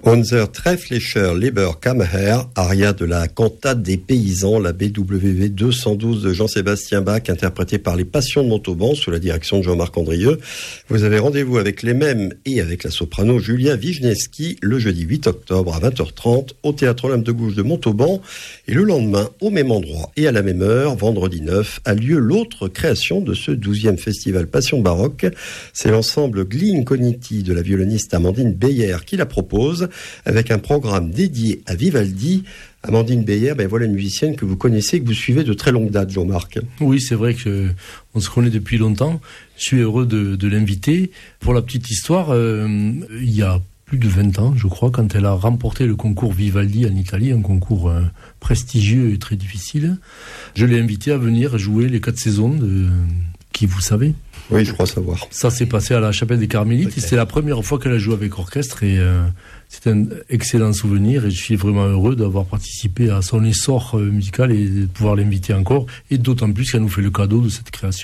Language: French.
Unser trefflicher lieber Kammerherr, aria de la cantate des paysans, la BWV 212 de Jean-Sébastien Bach, interprété par les Passions de Montauban sous la direction de Jean-Marc Andrieux. Vous avez rendez-vous avec les mêmes et avec la soprano Julia Wijneski le jeudi 8 octobre à 20h30 au Théâtre Olympe de Gouges de Montauban. Et le lendemain, au même endroit et à la même heure, vendredi 9, a lieu l'autre création de ce 12e festival Passion Baroque. C'est l'ensemble Gli Incogniti de la violoniste Amandine Beyer qui la propose, avec un programme dédié à Vivaldi. Amandine Beyer, voilà une musicienne que vous connaissez, que vous suivez de très longue date, Jean-Marc. Oui, c'est vrai qu'on se connaît depuis longtemps. Je suis heureux de l'inviter. Pour la petite histoire, il y a plus de 20 ans, je crois, quand elle a remporté le concours Vivaldi en Italie, un concours prestigieux et très difficile, je l'ai invitée à venir jouer les 4 saisons de Qui vous savez. Oui, je crois savoir. Ça s'est passé à la Chapelle des Carmélites, okay. Et c'est la première fois qu'elle a joué avec orchestre, et c'est un excellent souvenir, et je suis vraiment heureux d'avoir participé à son essor musical et de pouvoir l'inviter encore, et d'autant plus qu'elle nous fait le cadeau de cette création.